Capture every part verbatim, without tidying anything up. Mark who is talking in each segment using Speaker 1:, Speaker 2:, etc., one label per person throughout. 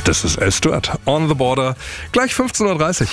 Speaker 1: Das ist Stuart on the Border. Gleich fünfzehn Uhr dreißig.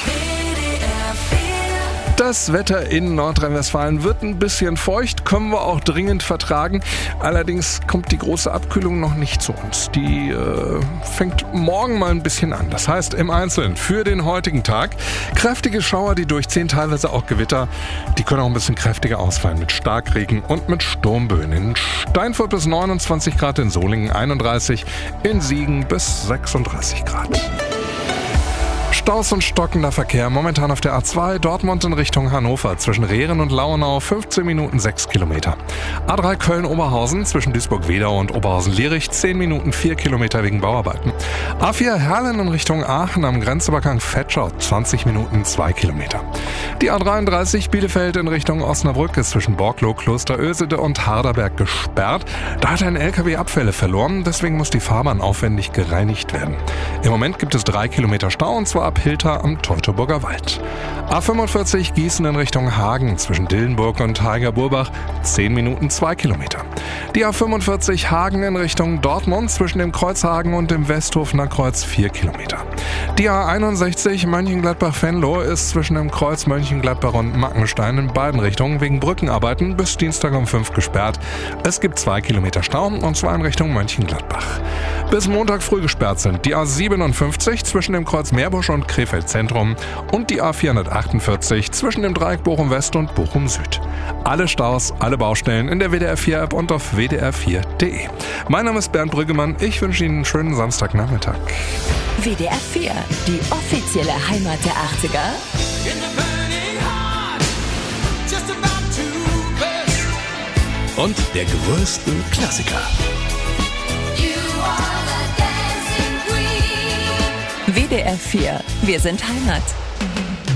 Speaker 1: Das Wetter in Nordrhein-Westfalen wird ein bisschen feucht, können wir auch dringend vertragen. Allerdings kommt die große Abkühlung noch nicht zu uns. Die äh, fängt morgen mal ein bisschen an. Das heißt im Einzelnen für den heutigen Tag kräftige Schauer, die durchziehen, teilweise auch Gewitter. Die können auch ein bisschen kräftiger ausfallen mit Starkregen und mit Sturmböen. In Steinfurt bis neunundzwanzig Grad, in Solingen einunddreißig, in Siegen bis sechsunddreißig Grad. Staus und stockender Verkehr momentan auf der A zwei Dortmund in Richtung Hannover zwischen Rehren und Lauenau fünfzehn Minuten sechs Kilometer. A drei Köln-Oberhausen zwischen Duisburg-Wedau und Oberhausen-Lierich zehn Minuten vier Kilometer wegen Bauarbeiten. A vier Herlen in Richtung Aachen am Grenzübergang Vetschau zwanzig Minuten zwei Kilometer. Die A dreiunddreißig Bielefeld in Richtung Osnabrück ist zwischen Borklow, Klosterösede und Harderberg gesperrt. Da hat ein L K W Abfälle verloren, deswegen muss die Fahrbahn aufwendig gereinigt werden. Im Moment gibt es drei Kilometer Stau und zwar ab Hilter am Teutoburger Wald. A fünfundvierzig Gießen in Richtung Hagen zwischen Dillenburg und Haiger-Burbach zehn Minuten zwei Kilometer. Die A fünfundvierzig Hagen in Richtung Dortmund zwischen dem Kreuz Hagen und dem Westhofener Kreuz vier Kilometer. Die A einundsechzig Mönchengladbach-Venlo ist zwischen dem Kreuz Mönchengladbach und Mackenstein in beiden Richtungen wegen Brückenarbeiten bis Dienstag um fünf gesperrt. Es gibt zwei Kilometer Stau und zwar in Richtung Mönchengladbach. Bis Montag früh gesperrt sind die A siebenundfünfzig zwischen dem Kreuz Meerbusch und Krefeld Zentrum und die A vierhundertachtundvierzig zwischen dem Dreieck Bochum West und Bochum Süd. Alle Staus, alle Baustellen in der W D R vier App und auf w d r vier punkt d e. Mein Name ist Bernd Brüggemann, ich wünsche Ihnen einen schönen Samstagnachmittag.
Speaker 2: W D R vier, die offizielle Heimat der achtziger.
Speaker 3: Und der größten Klassiker.
Speaker 2: W D R vier, wir sind Heimat.